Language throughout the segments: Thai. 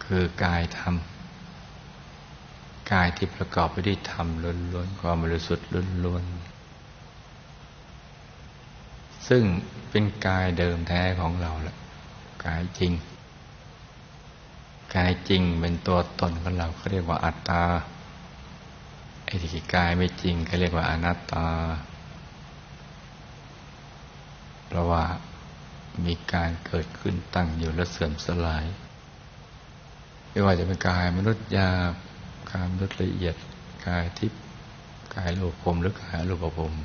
คือกายธรรมกายที่ประกอบไปด้วยธรรมล้วนๆความบริสุทธิ์ล้วนๆซึ่งเป็นกายเดิมแท้ของเราแหละกายจริงกายจริงเป็นตัวตนของเราเขาเรียกว่าอัตตาไอ้ที่กายไม่จริงเขาเรียกว่าอนัตตาเพราะว่ามีการเกิดขึ้นตั้งอยู่และเสื่อมสลายไม่ว่าจะเป็นกายมนุษย์หยาบกายมนุษย์ละเอียดกายทิพย์กายรูปภพหรือกายอรูปภพ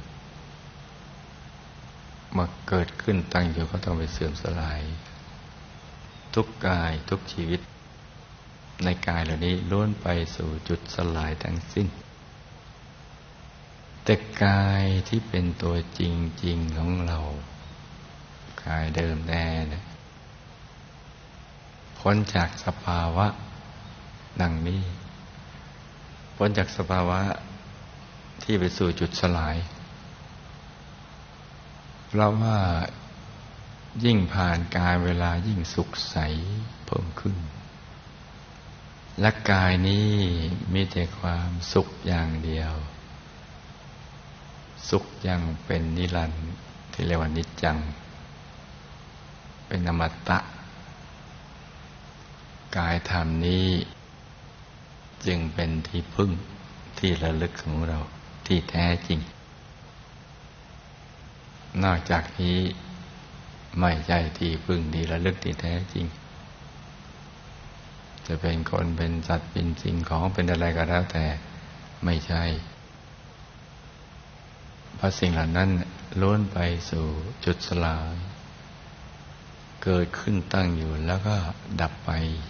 มาเกิดขึ้นตั้งอยู่ก็ต้องไปเสื่อมสลายทุกกายทุกชีวิตในกายเหล่านี้ล้วนไปสู่จุดสลายทั้งสิ้นแต่กายที่เป็นตัวจริงๆของเรากายเดิมแท้เนี่ยพ้นจากสภาวะดังนี้พ้นจากสภาวะที่ไปสู่จุดสลายเพราะว่ายิ่งผ่านกายเวลายิ่งสุขใสเพิ่มขึ้นและกายนี้มีแต่ความสุขอย่างเดียวสุขอย่างเป็นนิรันดร์ที่เรียกว่านิจจังเป็นอมตะกายธรรมนี้จึงเป็นที่พึ่งที่ระลึกของเราที่แท้จริงนอกจากนี้ไม่ใช่ที่พึ่งที่ระลึกที่แท้จริงจะเป็นคนเป็นสัตว์เป็นสิ่งของเป็นอะไรก็แล้วแต่ไม่ใช่เพราะสิ่งเหล่านั้นล้วนไปสู่จุดสลายเกิดขึ้นตั้งอยู่แล้วก็ดับไป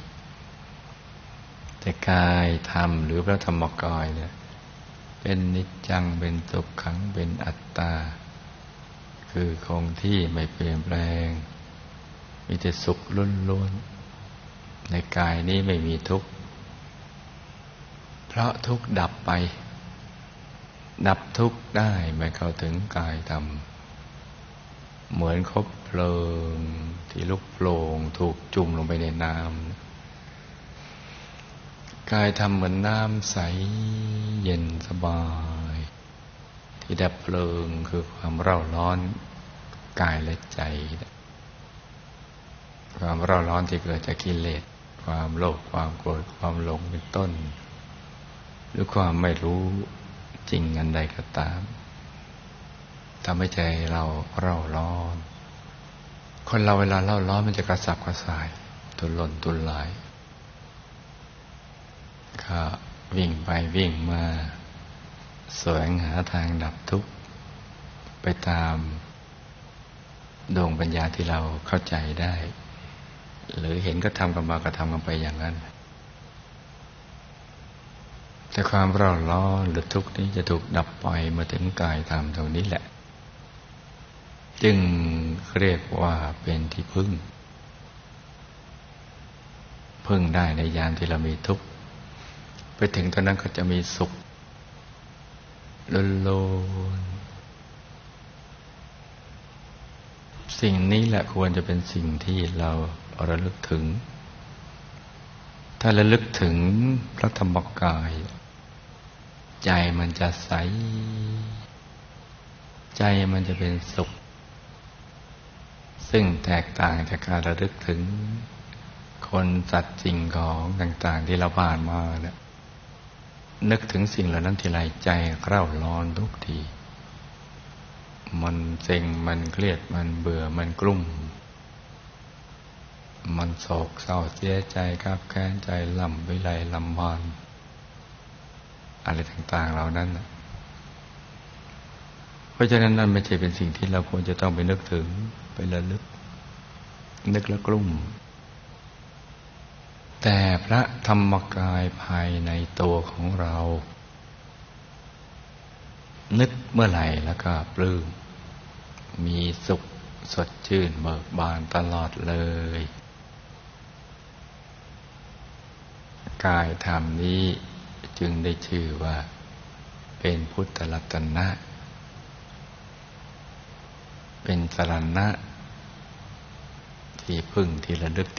แต่กายธรรมหรือพระธรรมกายเนี่ยเป็นนิจจังเป็นสุขขังเป็นอัตตาคือคงที่ไม่เปลี่ยนแปลงมีแต่สุขล้วนๆในกายนี้ไม่มีทุกข์เพราะทุกข์ดับไปดับทุกข์ได้ไม่เข้าถึงกายธรรมเหมือนคบเพลิงที่ลุกโผล่ถูกจุ่มลงไปในน้ำกายธรรมเหมือนน้ำใสเย็นสบายที่ดับเพลิงคือความเร่าร้อนกายและใจความเร่าร้อนที่เกิดจากกิเลสความโลภความโกรธความหลงเป็นต้นหรือความไม่รู้จริงอันใดก็ตามทำให้ใจเราเร่าร้อนคนเราเวลาเร่าร้อนมันจะกระสับกระส่ายทุรนทุรายก็วิ่งไปวิ่งมาแสวงหาทางดับทุกข์ไปตามดวงปัญญาที่เราเข้าใจได้หรือเห็นก็ทำกันมาก็ทำกันไปอย่างนั้นแต่ความเร่าร้อนหรือทุกข์นี้จะถูกดับปล่อยมาถึงกายธรรมตรงนี้แหละจึงเรียกว่าเป็นที่พึ่งพึ่งได้ในยามที่เรามีทุกข์ไปถึงตอนนั้นก็จะมีสุขล้วนๆสิ่งนี้แหละควรจะเป็นสิ่งที่เราระลึกถึงถ้าระลึกถึงพระธรรมกายใจมันจะใสใจมันจะเป็นสุขซึ่งแตกต่างจากการระลึกถึงคนสัตว์สิ่งของต่างๆที่เราผ่านมาเนี่ยนึกถึงสิ่งเหล่านั้นทีไรใจเร่าร้อนทุกทีมันเซ็งมันเครียดมันเบื่อมันกลุ้มมันโศกเศร้าเสียใจครับแค้นใจลำวิไลลำพานอะไรต่างๆเหล่านั้นเพราะฉะนั้นนั่นไม่ใช่เป็นสิ่งที่เราควรจะต้องไปนึกถึงไประลึกนึกแล้วกลุ้มแต่พระธรรมกายภายในตัวของเรานึกเมื่อไหร่แล้วก็ปลื้มมีสุขสดชื่นเบิกบานตลอดเลยกายธรรมนี้จึงได้ชื่อว่าเป็นพุทธรัตนะเป็นสรณะที่พึ่งที่ระลึก